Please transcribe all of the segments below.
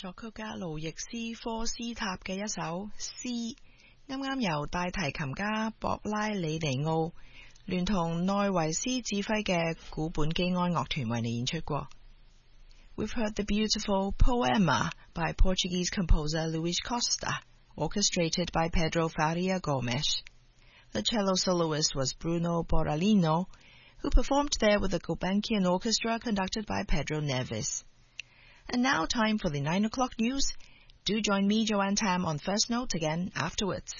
作曲家盧易斯科斯塔嘅一首詩，啱啱由大提琴家博拉里尼奧聯同內維斯指揮嘅古本基安樂團為你演出過。We've heard the beautiful Poema by Portuguese composer Luís Costa, orchestrated by Pedro Faria Gomes. The cello soloist was Bruno Borralino, who performed there with the Gulbenkian Orchestra conducted by Pedro Neves. And now time for the 9 o'clock news. Do join me, Joanne Tam, on First Note again afterwards.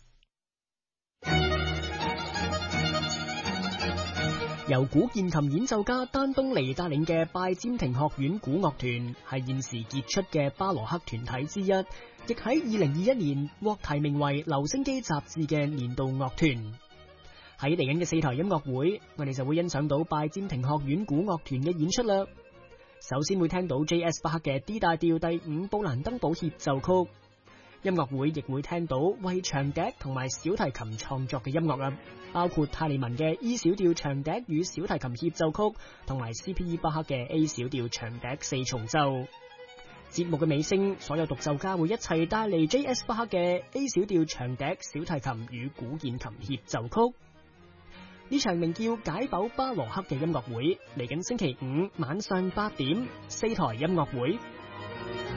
由古鍵琴演奏家丹東尼帶領嘅拜占庭學院古樂團係現時傑出嘅巴洛克團體之一，亦喺2021年獲提名為留聲機雜誌嘅年度樂團。喺嚟緊嘅4台音樂會，我哋就會欣賞到拜占庭學院古樂團嘅演出啦。首先會聽到 J.S. 巴克嘅 D 大調第5布蘭登堡協奏曲，音樂會亦會聽到為長笛同埋小提琴創作嘅音樂啊，包括泰利文嘅 E 小調長笛與小提琴協奏曲，同埋 C.P.E. 巴克嘅 A 小調長笛4重奏。節目嘅尾聲，所有獨奏家會一齊帶嚟 J.S. 巴克嘅 A 小調長笛、小提琴與古鍵琴協奏曲。呢場名叫解剖巴羅克嘅音樂會，嚟緊星期5晚上8點，4台音樂會。